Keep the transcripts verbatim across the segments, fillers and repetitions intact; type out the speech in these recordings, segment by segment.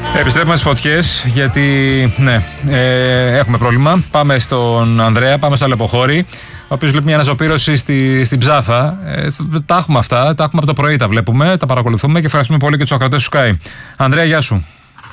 Επιστρέφουμε στις φωτιές, γιατί ναι, ε, έχουμε πρόβλημα. Πάμε στον Ανδρέα, πάμε στο Αλεποχώρι, ο οποίος βλέπει μια αναζωπήρωση στη, στην Ψάθα. Ε, τα έχουμε αυτά, τα έχουμε από το πρωί, τα βλέπουμε, τα παρακολουθούμε και ευχαριστούμε πολύ και τους ακροατές του Sky. Ανδρέα, γεια σου.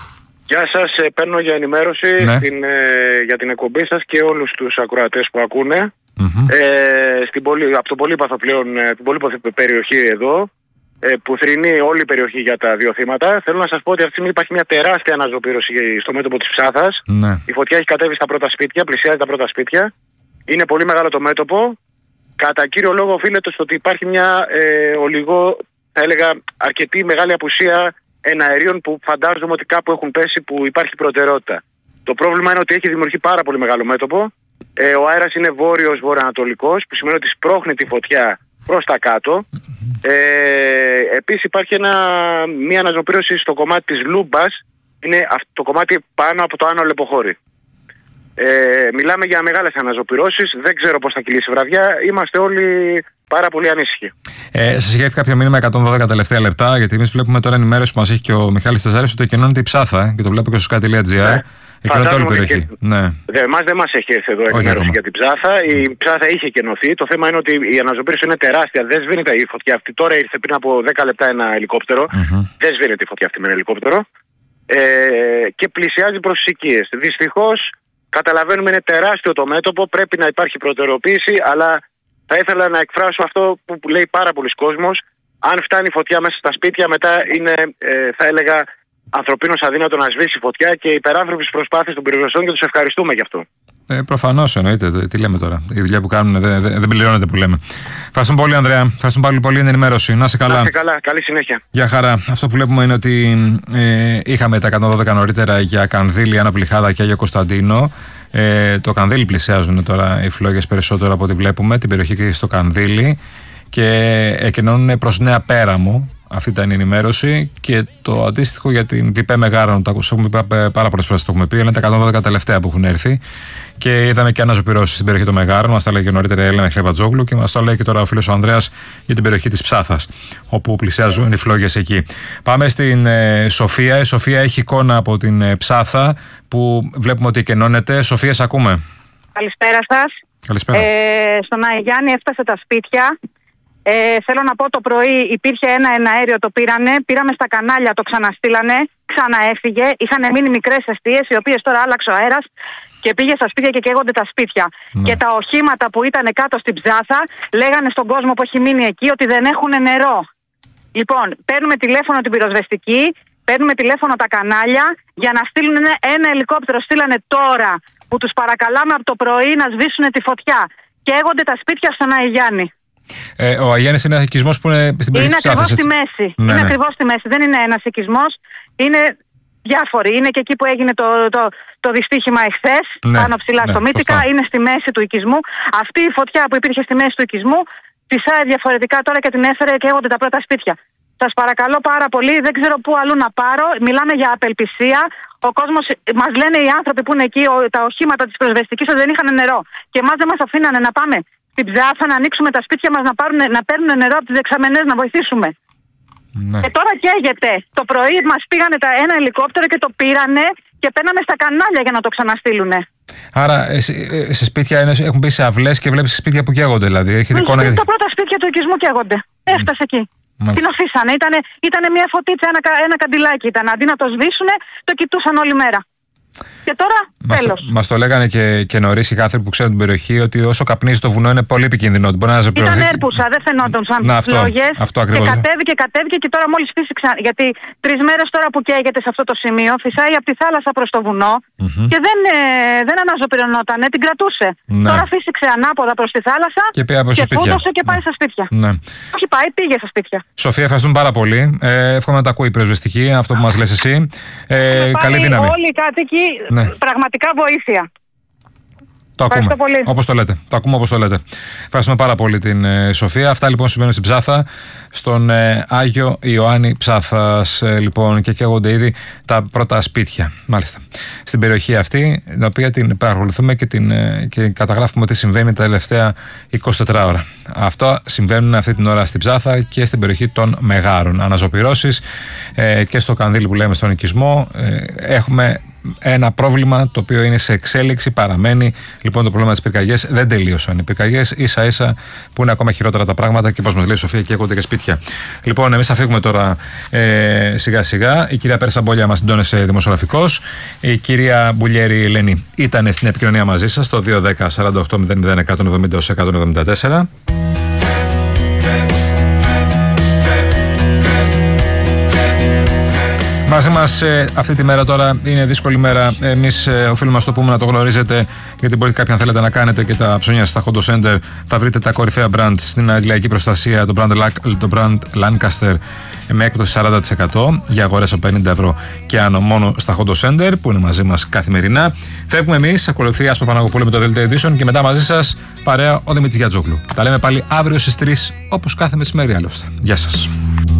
Γεια σας, ε, παίρνω για ενημέρωση ναι. στην, ε, για την εκπομπή σας και όλους τους ακροατές που ακούνε. Mm-hmm. Ε, στην πολυ, από το Πολύπαθο πλέον, ε, την πολύπαθη περιοχή εδώ, ε, που θρηνεί όλη η περιοχή για τα δύο θύματα. Θέλω να σας πω ότι αυτή τη στιγμή υπάρχει μια τεράστια αναζωπήρωση στο μέτωπο της Ψάθας. Ναι. Η φωτιά έχει κατέβει στα πρώτα σπίτια, πλησιάζει τα πρώτα σπίτια. Είναι πολύ μεγάλο το μέτωπο. Κατά κύριο λόγο οφείλεται στο ότι υπάρχει μια ε, ολιγό, θα έλεγα, αρκετή μεγάλη απουσία εναερίων που φαντάζομαι ότι κάπου έχουν πέσει, που υπάρχει προτεραιότητα. Το πρόβλημα είναι ότι έχει δημιουργεί πάρα πολύ μεγάλο μέτωπο. Ε, ο αέρας είναι βόρειος βορειοανατολικός, που σημαίνει ότι σπρώχνει τη φωτιά προς τα κάτω. Ε, επίσης υπάρχει ένα, μια αναζωπήρωση στο κομμάτι της Λούμπας, είναι το κομμάτι πάνω από το Άνω Αλεποχώρι. Ε, μιλάμε για μεγάλες αναζωπηρώσεις, δεν ξέρω πώς θα κυλήσει η βραδιά, είμαστε όλοι πάρα πολύ ανήσυχοι. Ε, σας είχε έρθει κάποιο μήνυμα εκατόν δώδεκα τελευταία λεπτά, γιατί εμείς βλέπουμε τώρα ενημέρωση που μας έχει και ο Μιχάλης Τεζάρης ότι εκενώνεται η Ψάθα, και το βλέπω και στο sky τελεία τζι άρ. Ναι. Εκενώνεται όλη η περιοχή. Και... Ναι. Δε, εμάς δεν μας έχει έρθει εδώ ενημέρωση για την Ψάθα. Η Ψάθα είχε κενωθεί. Το θέμα είναι ότι η αναζωπήρωση είναι τεράστια. Δεν σβήνεται η φωτιά αυτή. Τώρα ήρθε πριν από δέκα λεπτά ένα ελικόπτερο. Mm-hmm. Δεν σβήνεται η φωτιά αυτή με ένα ελικόπτερο. Ε, και πλησιάζει προς τις οικίες. Δυστυχώς, καταλαβαίνουμε, είναι τεράστιο το μέτωπο. Πρέπει να υπάρχει προτεραιοποίηση, αλλά θα ήθελα να εκφράσω αυτό που λέει πάρα πολλοί κόσμος. Αν φτάνει η φωτιά μέσα στα σπίτια, μετά είναι, ε, θα έλεγα, ανθρωπίνως αδύνατο να σβήσει φωτιά, και υπεράνθρωπες προσπάθειες των πυροσβεστών, και τους ευχαριστούμε γι' αυτό. Ε, προφανώς εννοείται. Τι λέμε τώρα. Η δουλειά που κάνουν δεν, δεν, δεν πληρώνεται, που λέμε. Ευχαριστούμε πολύ, Ανδρέα. Ευχαριστούμε πολύ, πολύ την ενημέρωση. Να είσαι καλά. Να είσαι καλά. Καλή συνέχεια. Γεια χαρά. Αυτό που βλέπουμε είναι ότι ε, είχαμε τα εκατόν δώδεκα νωρίτερα για Κανδύλη, Άννα Πληχάδα και Άγιο Κωνσταντίνο. Ε, το Κανδύλη πλησιάζουν τώρα οι φλόγες περισσότερο από ό,τι βλέπουμε, την περιοχή και στο Κανδύλη, και εκενώνουν προς Νέα Πέραμο. Αυτή ήταν η ενημέρωση, και το αντίστοιχο για την Βιπέ Μεγάρανο. Το ακούσαμε πάρα πολλές φορές, το έχουμε πει, αλλά είναι τα εκατόν δώδεκα τελευταία που έχουν έρθει. Και είδαμε και αναζωπηρώσεις στην περιοχή των Μεγάρων. Μας τα λέει και νωρίτερα η Έλενα Χλεβατζόγλου, και μας το λέει και τώρα ο φίλος ο Ανδρέας για την περιοχή της Ψάθας, όπου πλησιάζουν οι φλόγες εκεί. Πάμε στην ε, Σοφία. Η Σοφία έχει εικόνα από την ε, Ψάθα, που βλέπουμε ότι κενώνεται. Σοφία, σε ακούμε. Καλησπέρα σας. Καλησπέρα. Ε, στον Αϊγιάννη έφτασε τα σπίτια. Ε, θέλω να πω, το πρωί υπήρχε ένα εναέριο, το πήρανε, πήραμε στα κανάλια, το ξαναστήλανε, ξαναέφυγε. Είχαν μείνει μικρές εστίες, οι οποίες τώρα άλλαξε ο αέρας και πήγε στα σπίτια και καίγονται τα σπίτια. Ναι. Και τα οχήματα που ήταν κάτω στην Ψάθα λέγανε στον κόσμο που έχει μείνει εκεί ότι δεν έχουν νερό. Λοιπόν, παίρνουμε τηλέφωνο την πυροσβεστική, παίρνουμε τηλέφωνο τα κανάλια για να στείλουν ένα ελικόπτερο. Στείλανε τώρα, που τους παρακαλάμε από το πρωί να σβήσουν τη φωτιά. Καίγονται τα σπίτια στον Αϊγιάννη. Ε, ο Αγιάννης είναι ένας οικισμός που είναι στην περιοχή της Ψάθας. Είναι ακριβώς στη μέση. Ναι, είναι ναι. ακριβώς στη μέση. Δεν είναι ένας οικισμός. Είναι διάφοροι. Είναι και εκεί που έγινε το, το, το δυστύχημα εχθές, ναι, πάνω ψηλά ναι, στο Μύτικα. Σωστά. Είναι στη μέση του οικισμού. Αυτή η φωτιά που υπήρχε στη μέση του οικισμού φυσάει διαφορετικά τώρα και την έφερε και έγονται τα πρώτα σπίτια. Σας παρακαλώ πάρα πολύ, δεν ξέρω πού αλλού να πάρω. Μιλάμε για απελπισία. Ο κόσμος, μας λένε οι άνθρωποι που είναι εκεί, τα οχήματα της πυροσβεστικής, ότι δεν είχαν νερό. Και εμάς δεν μας αφήνανε να πάμε στην Ψάθα να ανοίξουμε τα σπίτια μας, να, πάρουν, να παίρνουν νερό από τις δεξαμενές, να βοηθήσουμε. Ναι. Και τώρα καίγεται. Το πρωί μας πήγανε τα, ένα ελικόπτερο και το πήρανε και παίρναμε στα κανάλια για να το ξαναστείλουνε. Άρα σε σπίτια είναι, έχουν μπει σε αυλές και βλέπεις σπίτια που καίγονται, δηλαδή. Έχετε εικόνα... Τα πρώτα σπίτια του οικισμού καίγονται. Έφτασε εκεί. Μάλιστα. Την αφήσανε. Ήτανε, ήτανε μια φωτίτσα, ένα, ένα καντιλάκι ήταν. Αντί να το σβήσουνε, το κοιτούσαν όλη μέρα. Και τώρα, τέλος. Μας το, το λέγανε και, και νωρίς οι άνθρωποι που ξέρουν την περιοχή, ότι όσο καπνίζει το βουνό είναι πολύ επικίνδυνο. Μπορεί να ήταν έρπουσα, δεν φαινόταν σαν φλόγες. Και κατέβηκε, κατέβηκε και τώρα μόλις φύσηξαν. Γιατί τρεις μέρες τώρα που καίγεται σε αυτό το σημείο, φυσάει από τη θάλασσα προς το βουνό mm-hmm. και δεν, ε, δεν αναζωπηρωνόταν, την κρατούσε. Ναι. Τώρα φύσηξε ανάποδα προς τη θάλασσα και, και φούτωσε και πάει ναι. στα σπίτια. Ναι. Όχι, πάει, πήγε στα σπίτια. Σοφία, ευχαριστούμε πάρα πολύ. Ε, εύχομαι να τα ακούει η πυροσβεστική, αυτό που μας λες εσύ. Ε, καλή δύναμη. Όλοι οι κάτοικοι, ναι. πραγματικά βοήθεια. Το ακούμε. Όπως το λέτε. Το ακούμε όπως το λέτε. Ευχαριστούμε πάρα πολύ την ε, Σοφία. Αυτά λοιπόν συμβαίνουν στην Ψάθα, στον ε, Άγιο Ιωάννη Ψάθας, ε, λοιπόν, και καίγονται ήδη τα πρώτα σπίτια. Μάλιστα. Στην περιοχή αυτή, την οποία την παρακολουθούμε και, την, ε, και καταγράφουμε τι συμβαίνει τα τελευταία εικοσιτέσσερις ώρα. Αυτό συμβαίνουν αυτή την ώρα στην Ψάθα και στην περιοχή των Μεγάρων. Αναζωπυρώσεις ε, και στο Κανδύλι που λέμε στον οικισμό. Ε, έχουμε ένα πρόβλημα το οποίο είναι σε εξέλιξη, παραμένει λοιπόν το πρόβλημα της πυρκαγιές, δεν τελείωσαν οι πυρκαγιές, ίσα ίσα που είναι ακόμα χειρότερα τα πράγματα και όπως μας λέει η Σοφία, καίγονται και σπίτια. Λοιπόν, εμείς θα φύγουμε τώρα ε, σιγά σιγά. Η κυρία Πέρσα Μπόλια μας συντώνησε δημοσιογραφικός, η κυρία Μπουλιέρη Ελένη ήταν στην επικοινωνία μαζί σας στο δύο ένα μηδέν σαράντα οκτώ μηδέν μηδέν εκατόν εβδομήντα εκατόν εβδομήντα τέσσερα. Μαζί μας ε, αυτή τη μέρα τώρα είναι δύσκολη μέρα. Εμείς ε, οφείλουμε να το πούμε, να το γνωρίζετε, γιατί μπορεί κάποιοι αν θέλετε να κάνετε και τα ψώνια στα Hondo Center. Θα βρείτε τα κορυφαία brands στην αγγλική προστασία, το brand, το brand Lancaster με έκπτωση σαράντα τοις εκατό για αγορές από πενήντα ευρώ και άνω μόνο στα Hondo Center που είναι μαζί μας καθημερινά. Φεύγουμε εμείς, ακολουθεί Άσπρο Παναγοπούλου με το Δελτίο Edition και μετά μαζί σας παρέα ο Δημήτρης Γιατζόγλου. Τα λέμε πάλι αύριο στις τρεις όπως κάθε μεσημέρι άλλωστε. Γεια σας.